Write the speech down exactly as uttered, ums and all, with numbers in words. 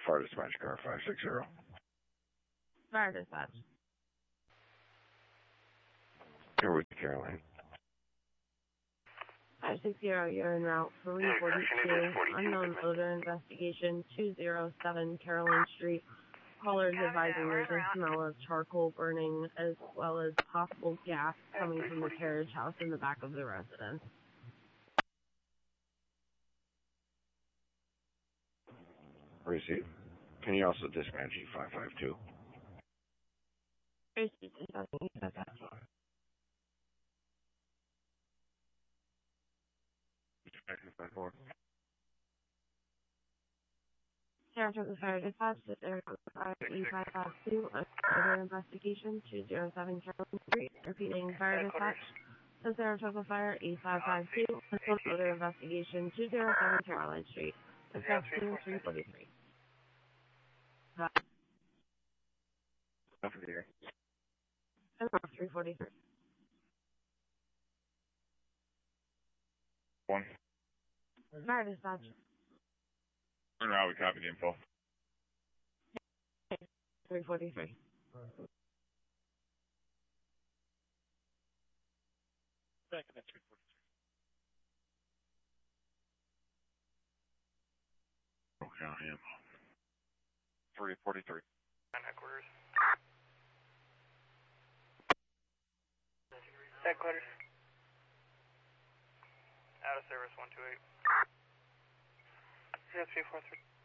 Fire dispatch car five six zero. Fire dispatch. Here with you, Caroline. five six zero, you're en route three forty-two, unknown odor investigation, two oh seven Caroline Street. Callers advising there's a smell of charcoal burning as well as possible gas coming from the carriage house in the back of the residence. Receive. Can you also dispatch E five five two? Saratoga Fire Dispatch, to Saratoga Fire E five five two, under investigation, two oh seven Caroline Street. Repeating, Fire Dispatch, to Saratoga Fire E five five two, under investigation, two oh seven Caroline Street. Discuss two three forty-three. Over there. three forty-three. One. Fire Dispatch. Turn around, we copy the info. three forty-three. Back in that three forty-three. Okay, I am. three forty-three. Headquarters. Headquarters. Out of service one two eight. zero three four three.